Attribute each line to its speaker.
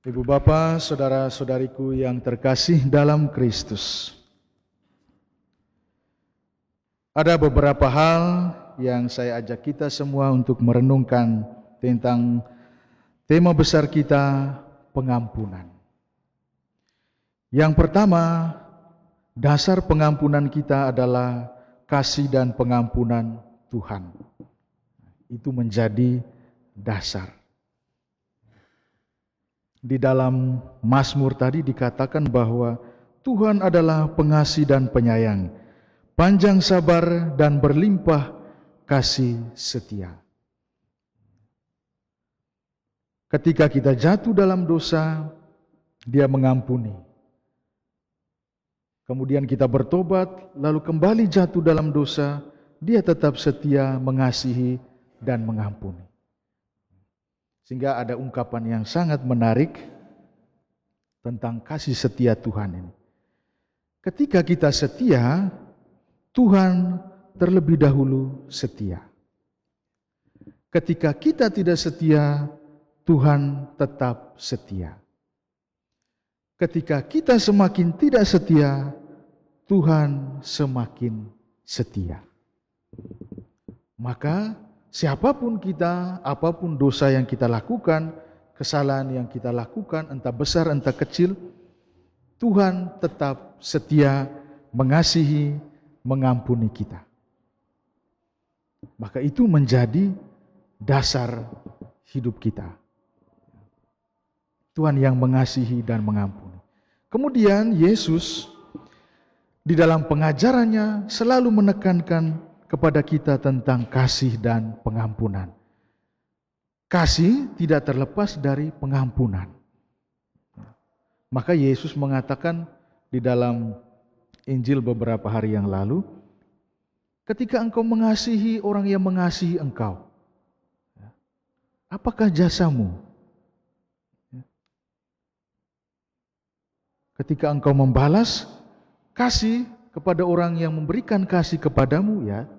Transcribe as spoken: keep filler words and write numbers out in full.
Speaker 1: Ibu Bapa, saudara-saudariku yang terkasih dalam Kristus. Ada beberapa hal yang saya ajak kita semua untuk merenungkan tentang tema besar kita, pengampunan. Yang pertama, dasar pengampunan kita adalah kasih dan pengampunan Tuhan. Itu menjadi dasar. Di dalam Mazmur tadi dikatakan bahwa Tuhan adalah pengasih dan penyayang, panjang sabar dan berlimpah kasih setia. Ketika kita jatuh dalam dosa, Dia mengampuni. Kemudian kita bertobat, lalu kembali jatuh dalam dosa, Dia tetap setia, mengasihi dan mengampuni. Sehingga ada ungkapan yang sangat menarik tentang kasih setia Tuhan ini. Ketika kita setia, Tuhan terlebih dahulu setia. Ketika kita tidak setia, Tuhan tetap setia. Ketika kita semakin tidak setia, Tuhan semakin setia. Maka siapapun kita, apapun dosa yang kita lakukan, kesalahan yang kita lakukan, entah besar entah kecil, Tuhan tetap setia, mengasihi, mengampuni kita. Maka itu menjadi dasar hidup kita. Tuhan yang mengasihi dan mengampuni. Kemudian Yesus di dalam pengajarannya selalu menekankan kepada kita tentang kasih dan pengampunan. Kasih tidak terlepas dari pengampunan. Maka Yesus mengatakan di dalam Injil beberapa hari yang lalu, ketika engkau mengasihi orang yang mengasihi engkau, apakah jasamu? Ketika engkau membalas kasih kepada orang yang memberikan kasih kepadamu, ya,